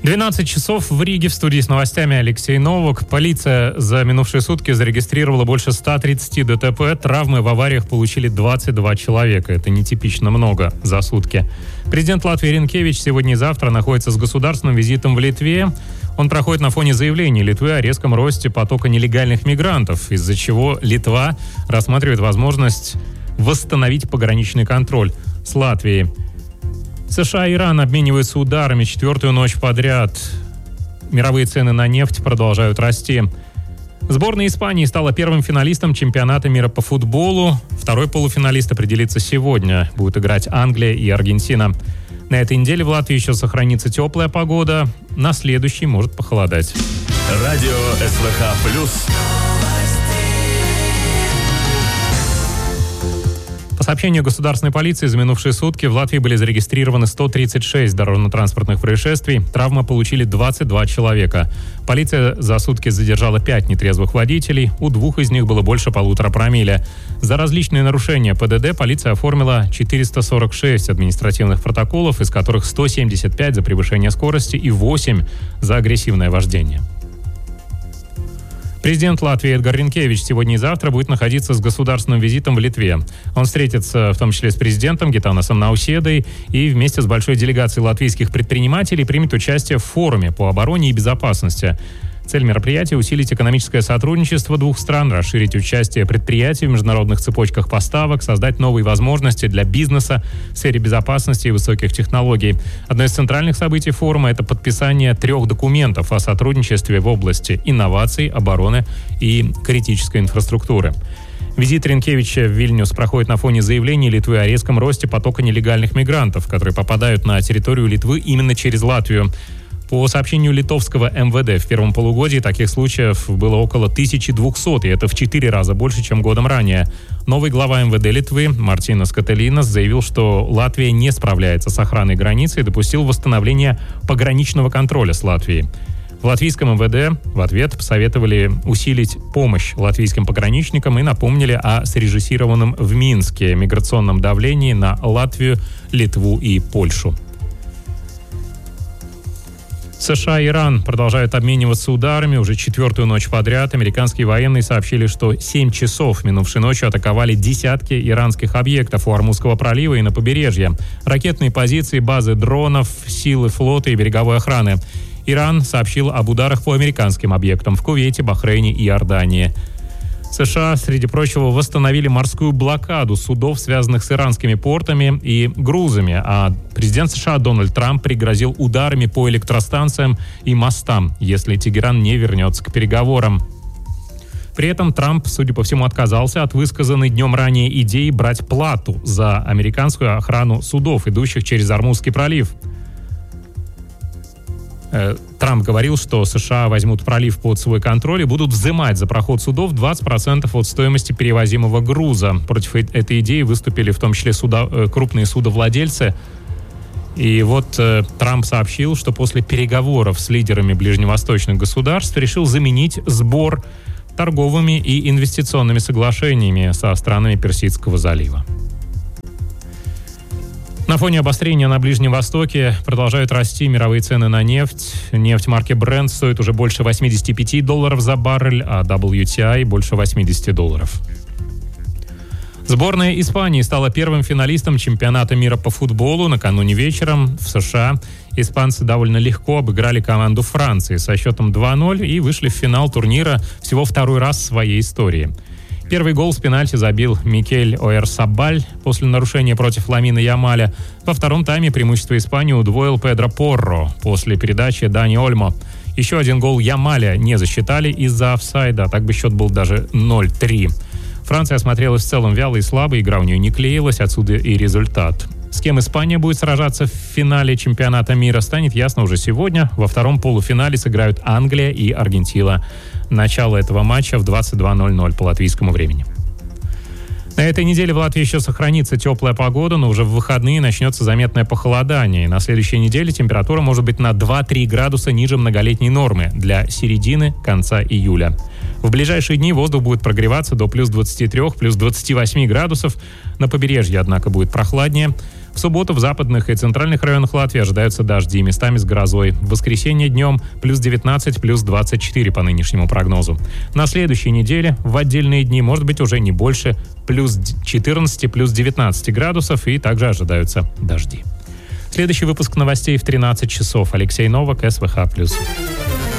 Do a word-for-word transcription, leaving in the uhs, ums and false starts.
двенадцать часов в Риге. В студии с новостями Алексей Новак. Полиция за минувшие сутки зарегистрировала больше ста тридцати ДТП. Травмы в авариях получили двадцать два человека. Это нетипично много за сутки. Президент Латвии Ринкевич сегодня и завтра находится с государственным визитом в Литве. Он проходит на фоне заявлений Литвы о резком росте потока нелегальных мигрантов, из-за чего Литва рассматривает возможность восстановить пограничный контроль с Латвией. США и Иран обмениваются ударами четвертую ночь подряд. Мировые цены на нефть продолжают расти. Сборная Испании стала первым финалистом чемпионата мира по футболу. Второй полуфиналист определится сегодня. Будут играть Англия и Аргентина. На этой неделе в Латвии еще сохранится теплая погода. На следующей может похолодать. Радио СВХ плюс. По сообщению государственной полиции, за минувшие сутки в Латвии были зарегистрированы сто тридцать шесть дорожно-транспортных происшествий. Травмы получили двадцать два человека. Полиция за сутки задержала пять нетрезвых водителей. У двух из них было больше полутора промилле. За различные нарушения ПДД полиция оформила четыреста сорок шесть административных протоколов, из которых сто семьдесят пять за превышение скорости и восемь за агрессивное вождение. Президент Латвии Эдгар Ринкевич сегодня и завтра будет находиться с государственным визитом в Литве. Он встретится в том числе с президентом Гитанасом Науседой и вместе с большой делегацией латвийских предпринимателей примет участие в форуме по обороне и безопасности. Цель мероприятия – усилить экономическое сотрудничество двух стран, расширить участие предприятий в международных цепочках поставок, создать новые возможности для бизнеса в сфере безопасности и высоких технологий. Одно из центральных событий форума – это подписание трех документов о сотрудничестве в области инноваций, обороны и критической инфраструктуры. Визит Ринкевича в Вильнюс проходит на фоне заявлений Литвы о резком росте потока нелегальных мигрантов, которые попадают на территорию Литвы именно через Латвию. По сообщению литовского эм вэ дэ, в первом полугодии таких случаев было около тысячи двухсот, и это в четыре раза больше, чем годом ранее. Новый глава эм вэ дэ Литвы Мартинас Кателинас заявил, что Латвия не справляется с охраной границы и допустил восстановление пограничного контроля с Латвией. В латвийском эм вэ дэ в ответ посоветовали усилить помощь латвийским пограничникам и напомнили о срежиссированном в Минске миграционном давлении на Латвию, Литву и Польшу. США и Иран продолжают обмениваться ударами уже четвертую ночь подряд. Американские военные сообщили, что семь часов минувшей ночью атаковали десятки иранских объектов у Ормузского пролива и на побережье. Ракетные позиции, базы дронов, силы флота и береговой охраны. Иран сообщил об ударах по американским объектам в Кувейте, Бахрейне и Иордании. США, среди прочего, восстановили морскую блокаду судов, связанных с иранскими портами и грузами, а президент США Дональд Трамп пригрозил ударами по электростанциям и мостам, если Тегеран не вернется к переговорам. При этом Трамп, судя по всему, отказался от высказанной днем ранее идеи брать плату за американскую охрану судов, идущих через Ормузский пролив. Трамп говорил, что США возьмут пролив под свой контроль и будут взимать за проход судов двадцать процентов от стоимости перевозимого груза. Против этой идеи выступили в том числе суда, крупные судовладельцы. И вот э, Трамп сообщил, что после переговоров с лидерами ближневосточных государств решил заменить сбор торговыми и инвестиционными соглашениями со странами Персидского залива. На фоне обострения на Ближнем Востоке продолжают расти мировые цены на нефть. Нефть марки Brent стоит уже больше восемьдесят пять долларов за баррель, а дабл ю ти ай больше восемьдесят долларов. Сборная Испании стала первым финалистом чемпионата мира по футболу. Накануне вечером в США испанцы довольно легко обыграли команду Франции со счетом два ноль и вышли в финал турнира всего второй раз в своей истории. Первый гол с пенальти забил Микель Ойярсабаль после нарушения против Ламина Ямаля. Во втором тайме преимущество Испании удвоил Педро Порро после передачи Дани Ольмо. Еще один гол Ямаля не засчитали из-за офсайда, так бы счет был даже ноль три. Франция осмотрелась в целом вяло и слабо, игра у нее не клеилась, отсюда и результат. С кем Испания будет сражаться в финале чемпионата мира, станет ясно уже сегодня. Во втором полуфинале сыграют Англия и Аргентина. Начало этого матча в двадцать два ноль ноль по латвийскому времени. На этой неделе в Латвии еще сохранится теплая погода, но уже в выходные начнется заметное похолодание. На следующей неделе температура может быть на два-три градуса ниже многолетней нормы для середины, конца июля. В ближайшие дни воздух будет прогреваться до плюс двадцати трёх, плюс двадцати восьми градусов. На побережье, однако, будет прохладнее. В субботу в западных и центральных районах Латвии ожидаются дожди, местами с грозой. В воскресенье днем плюс девятнадцать, плюс двадцать четыре по нынешнему прогнозу. На следующей неделе в отдельные дни может быть уже не больше плюс четырнадцать, плюс девятнадцать градусов, и также ожидаются дожди. Следующий выпуск новостей в тринадцать часов. Алексей Новак, СВХ+.